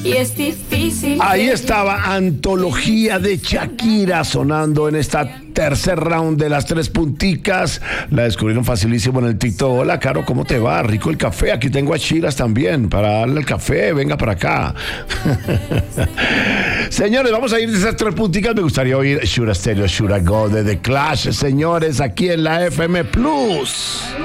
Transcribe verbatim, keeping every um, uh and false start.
y es difícil. Ahí estaba Antología de Shakira sonando en esta tercer round de las tres punticas. La descubrieron facilísimo en el TikTok. Hola, Caro, ¿cómo te va? Rico el café. Aquí tengo a Shiras también para darle el café. Venga para acá. Señores, vamos a ir de esas tres punticas. Me gustaría oír Shura Stereo, Shura Go de The Clash. Señores, aquí en la F M Plus.